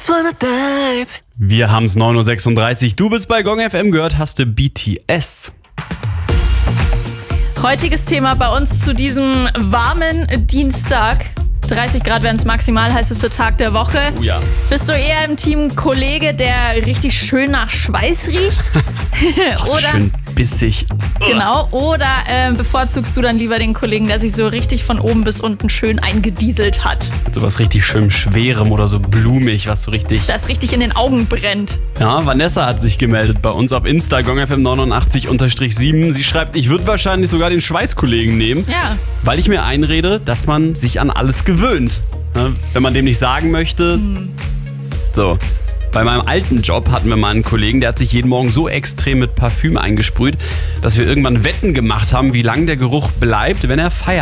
just wanna dive. Wir haben es 9.36 Uhr. Du bist bei Gong FM, gehört hast du BTS. Heutiges Thema bei uns zu diesem warmen Dienstag. 30 Grad werden es maximal, heißester Tag der Woche. Oh ja. Bist du eher im Team Kollege, der richtig schön nach Schweiß riecht? So schön bissig. Genau, oder bevorzugst du dann lieber den Kollegen, der sich so richtig von oben bis unten schön eingedieselt hat? So was richtig schön Schwerem oder so blumig, was so richtig... Das richtig in den Augen brennt. Ja, Vanessa hat sich gemeldet bei uns auf Insta, gongfm89_7. Sie schreibt, ich würde wahrscheinlich sogar den Schweißkollegen nehmen, Ja. weil ich mir einrede, dass man sich an alles gewöhnt. Ja, wenn man dem nicht sagen möchte. So. Bei meinem alten Job hatten wir mal einen Kollegen, der hat sich jeden Morgen so extrem mit Parfüm eingesprüht, dass wir irgendwann Wetten gemacht haben, wie lange der Geruch bleibt, wenn er Feierabend